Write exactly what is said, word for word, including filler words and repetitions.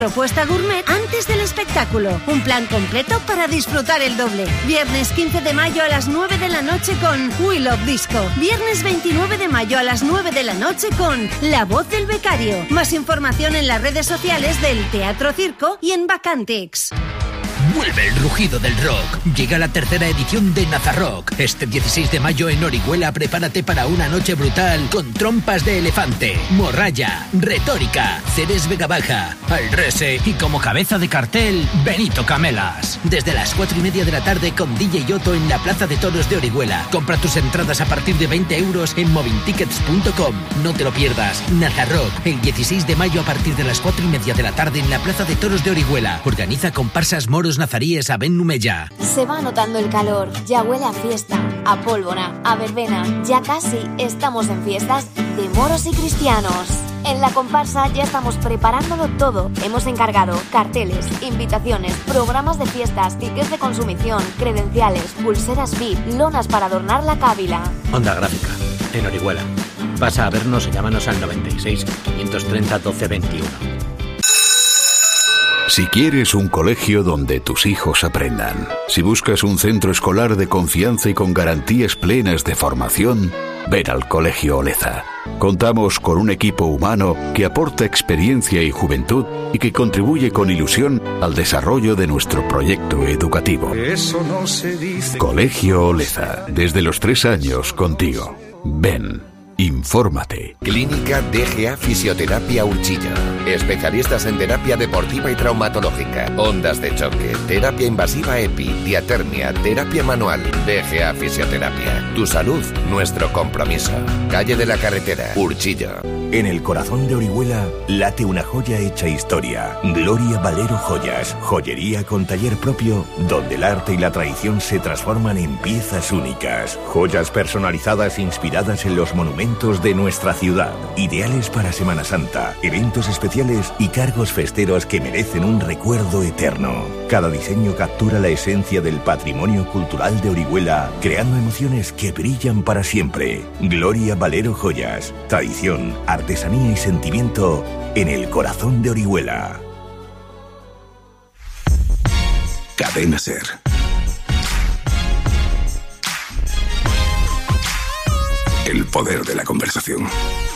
Propuesta gourmet antes del espectáculo. Un plan completo para disfrutar el doble. Viernes quince de mayo a las nueve de la noche con We Love Disco. Viernes veintinueve de mayo a las nueve de la noche con La Voz del Becario. Más información en las redes sociales del Teatro Circo y en Vacantex. Vuelve el rugido del rock. Llega la tercera edición de Nazarrock. Este dieciséis de mayo en Orihuela, prepárate para una noche brutal con trompas de elefante, Morralla, Retórica, Ceres Vega Baja, Alrese y como cabeza de cartel, Benito Camelas. Desde las cuatro y media de la tarde con D J Yoto en la Plaza de Toros de Orihuela. Compra tus entradas a partir de veinte euros en movintickets punto com. No te lo pierdas. Nazarrock, el dieciséis de mayo a partir de las cuatro y media de la tarde en la Plaza de Toros de Orihuela. Organiza comparsas moros nazaríes a Ben Numella. Se va notando el calor, ya huele a fiesta, a pólvora, a verbena. Ya casi estamos en fiestas de moros y cristianos. En la comparsa ya estamos preparándolo todo. Hemos encargado carteles, invitaciones, programas de fiestas, tickets de consumición, credenciales, pulseras V I P, lonas para adornar la cábila. Onda Gráfica, en Orihuela. Pasa a vernos y llámanos al noventa y seis, quinientos treinta, doce veintiuno. Si quieres un colegio donde tus hijos aprendan, si buscas un centro escolar de confianza y con garantías plenas de formación, ven al Colegio Oleza. Contamos con un equipo humano que aporta experiencia y juventud y que contribuye con ilusión al desarrollo de nuestro proyecto educativo. Eso no se dice. Colegio Oleza, desde los tres años contigo. Ven. Infórmate. Clínica D G A Fisioterapia Urchilla. Especialistas en terapia deportiva y traumatológica, ondas de choque, terapia invasiva EPI, diatermia, terapia manual. D G A Fisioterapia. Tu salud, nuestro compromiso. Calle de la Carretera, Urchilla. En el corazón de Orihuela late una joya hecha historia. Gloria Valero Joyas, joyería con taller propio, donde el arte y la tradición se transforman en piezas únicas. Joyas personalizadas inspiradas en los monumentos de nuestra ciudad. Ideales para Semana Santa, eventos especiales y cargos festeros que merecen un recuerdo eterno. Cada diseño captura la esencia del patrimonio cultural de Orihuela, creando emociones que brillan para siempre. Gloria Valero Joyas, tradición, artesanía y sentimiento en el corazón de Orihuela. Cadena Ser. El poder de la conversación.